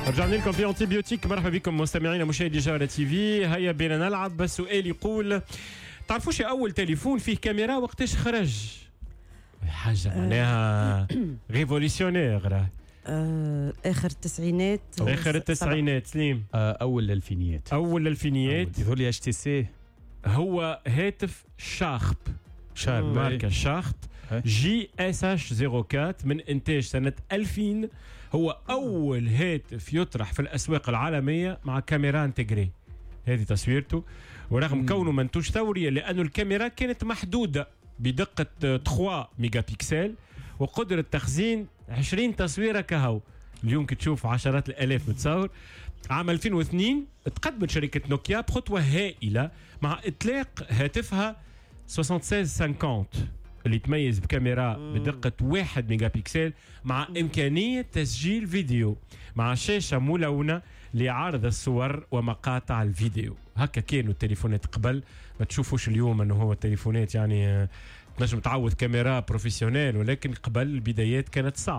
رجعنا لكم في انتيبيوتيك. مرحبا بكم مستمعينا مشاهدي جارة تي في. هيا بينا نلعب. السؤال يقول تعرفوش اول تليفون فيه كاميرا وقتاش خرج؟ حاجه معناها ريفوليسيونير. اخر التسعينات. اخر التسعينات. سليم. اول الالفينيات. اول الالفينيات. يقول لي HTC. هو هاتف شارب ماركة شارب GSH 04 من إنتاج سنة 2000. هو أول هاتف يطرح في الأسواق العالمية مع كاميرا انتجري. هذه تصويرته، ورغم كونه منتوج ثوري لأنه الكاميرا كانت محدودة بدقة 3 ميجا بيكسل وقدرة تخزين 20 تصويرة كهو. اليوم كتشوف عشرات الآلاف متصور. عام 2002 تقدمت شركة نوكيا بخطوة هائلة مع إطلاق هاتفها 7650 اللي تميز بكاميرا بدقة 1 ميجا بيكسل مع إمكانية تسجيل فيديو مع شاشة ملونة لعرض الصور ومقاطع الفيديو. هكا كانوا التليفونات قبل. ما تشوفوش اليوم أنه هو التليفونات يعني تنجم تعوض كاميرا بروفيسيونيل، ولكن قبل البدايات كانت صعبة.